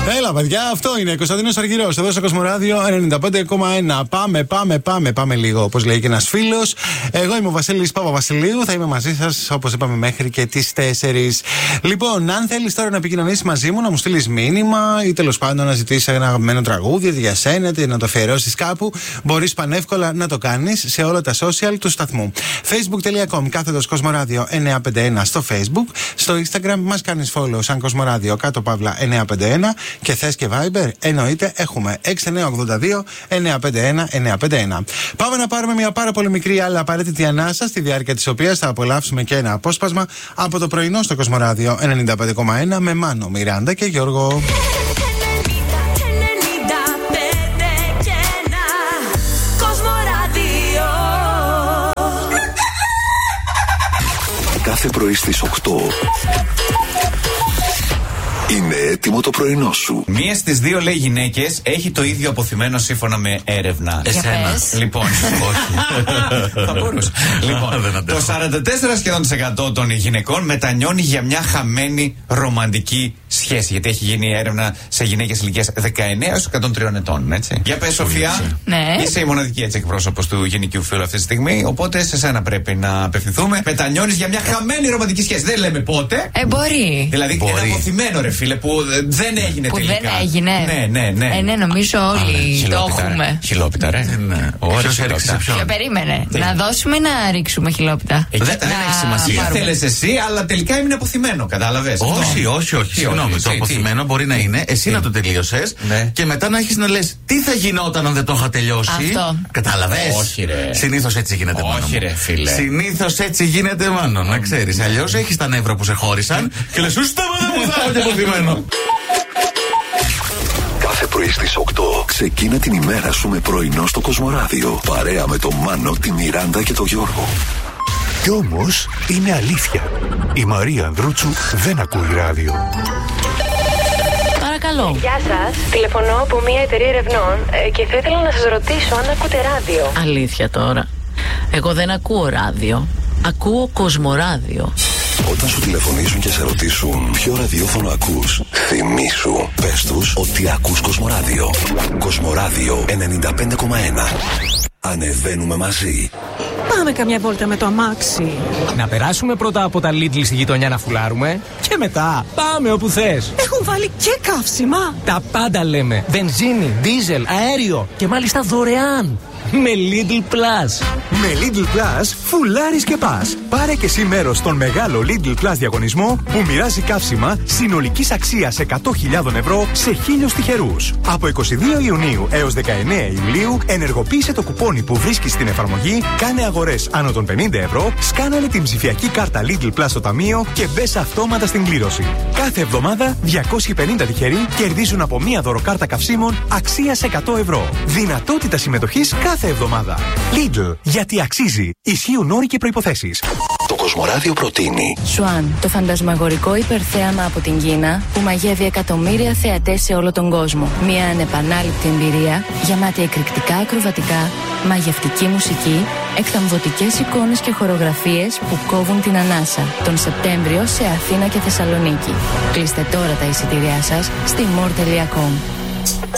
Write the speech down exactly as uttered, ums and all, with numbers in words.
Έλα, παιδιά, αυτό είναι. Κωνσταντίνος Αργυρός, εδώ στο Κοσμοράδιο ενενήντα πέντε κόμμα ένα. Πάμε, πάμε, πάμε, πάμε λίγο, όπως λέει και ένας φίλος. Εγώ είμαι ο Βασίλης Παπαβασιλείου. Θα είμαι μαζί σας, όπως είπαμε, μέχρι και τις τέσσερις. Λοιπόν, αν θέλεις τώρα να επικοινωνήσεις μαζί μου, να μου στείλεις μήνυμα ή τέλος πάντων να ζητήσεις ένα αγαπημένο τραγούδι, είτε για σένα, είτε να το αφιερώσεις κάπου, μπορείς πανεύκολα να το κάνεις σε όλα τα social του σταθμού. facebook.com κάθετος Κοσμοράδιο εννιακόσια πενήντα ένα στο Facebook. Στο Instagram μας κάνεις follow σαν Κοσμοράδιο κάτω παύλα εννιακόσια πενήντα ένα και θες και Viber, εννοείται έχουμε έξι εννιά ογδόντα δύο εννιακόσια πενήντα ένα εννιακόσια πενήντα ένα. Πάμε να πάρουμε μια πάρα πολύ μικρή αλλά απαραίτητη ανάσα, στη διάρκεια της οποίας θα απολαύσουμε και ένα απόσπασμα από το πρωινό στο Κοσμοράδιο ενενήντα πέντε κόμμα ένα με Μάνο, Μιράντα και Γιώργο. Κάθε πρωί στις οκτώ είναι έτοιμο το πρωινό σου. Μία στις δύο, λέει, γυναίκες έχει το ίδιο αποθυμένο σύμφωνα με έρευνα. Εσένα. Λοιπόν, όχι. Θα μπορούσα. Λοιπόν, το σαράντα τέσσερα σχεδόν τοις εκατό των γυναικών μετανιώνει για μια χαμένη ρομαντική σχέση. Γιατί έχει γίνει έρευνα σε γυναίκες ηλικίας δεκαεννέα έως εκατόν τρία ετών. Έτσι. Για πες, Σοφία. Ναι. Είσαι η μοναδική έτσι εκπρόσωπος του γυναικείου φύλου αυτή τη στιγμή. Οπότε σε σένα πρέπει να απευθυνθούμε. Μετανιώνεις για μια χαμένη ρομαντική σχέση. Δεν λέμε πότε. Ε, μπορεί. Δηλαδή, Μπορεί. ένα αποθυμένο, ρε φίλε, που δεν έγινε που τελικά. δεν έγινε. Ναι, ναι, ναι. Ε, ναι, νομίζω όλοι το έχουμε. Χιλόπιτα, ρε. Ποιος έριξε σε ποιον? Και περίμενε. Να δώσουμε ή να ρίξουμε χιλόπιτα. Εκεί Δεν δεν έχει σημασία. Θέλεις εσύ, αλλά τελικά έμεινε αποθυμένο. Κατάλαβες. Όχι, όχι, όχι. Συγγνώμη. Το αποθυμένο μπορεί να είναι εσύ να το τελείωσες και μετά να έχεις να λες τι θα γινόταν αν δεν το είχα τελειώσει. Αυτό. Κατάλαβες. Όχι, ρε. Συνήθως έτσι γίνεται, Μάνο. Όχι, ρε, φίλε. Συνήθως έτσι γίνεται, Μάνο. Να ξέρεις. Αλλιώς έχεις τα νεύρα που σε χώρισαν και λες ούστα μα δεν μου θα έχω αποθυμένο. Κάθε πρωί στις οκτώ ξεκίνα την ημέρα σου με πρωινό στο Κοσμοράδιο. Παρέα με τον Μάνο, τη Μιράντα και τον Γιώργο. Κι όμως είναι αλήθεια. Η Μαρία Ανδρούτσου δεν ακούει ράδιο. Παρακαλώ. Γεια σας. Τηλεφωνώ από μια εταιρεία ερευνών ε, και θα ήθελα να σας ρωτήσω αν ακούτε ράδιο. Αλήθεια τώρα. Εγώ δεν ακούω ράδιο. Ακούω Κοσμοράδιο. Όταν σου τηλεφωνήσουν και σε ρωτήσουν ποιο ραδιόφωνο ακούς, θυμήσου, πες τους ότι ακούς Κοσμοράδιο. Κοσμοράδιο ενενήντα πέντε κόμμα ένα. Ανεβαίνουμε μαζί. Πάμε καμιά βόλτα με το αμάξι. Να περάσουμε πρώτα από τα Lidl στη γειτονιά να φουλάρουμε και μετά πάμε όπου θες. Έχουν βάλει και καύσιμα. Τα πάντα λέμε. Βενζίνη, δίζελ, αέριο και μάλιστα δωρεάν. Με Lidl Plus. Με Lidl Plus φουλάρεις και πας. Πάρε και εσύ μέρος στον μεγάλο Lidl Plus διαγωνισμό που μοιράζει καύσιμα συνολικής αξίας εκατό χιλιάδες ευρώ σε χίλιους τυχερούς. Από είκοσι δύο Ιουνίου έως δεκαεννέα Ιουλίου ενεργοποίησε το κουπόνι που βρίσκεις στην εφαρμογή, κάνε αγορές άνω των πενήντα ευρώ, σκάναλε την ψηφιακή κάρτα Lidl Plus στο ταμείο και μπες αυτόματα στην κλήρωση. Κάθε εβδομάδα διακόσιοι πενήντα τυχεροί κερδίζουν από μία δωροκάρτα καυσίμων αξίας εκατό ευρώ. Δυνατότητα συμμετοχής κάθε εβδομάδα. Lidl, γιατί αξίζει. Ισχύουν όροι και προϋποθέσεις. Το Κοσμοράδιο προτείνει Σουάν, το φαντασμαγορικό υπερθέαμα από την Κίνα που μαγεύει εκατομμύρια θεατές σε όλο τον κόσμο. Μια ανεπανάληπτη εμπειρία γεμάτη εκρηκτικά ακροβατικά, μαγευτική μουσική, εκθαμβωτικές εικόνες και χορογραφίες που κόβουν την ανάσα. Τον Σεπτέμβριο σε Αθήνα και Θεσσαλονίκη. Κλείστε τώρα τα εισιτήριά σας στη more τελεία com.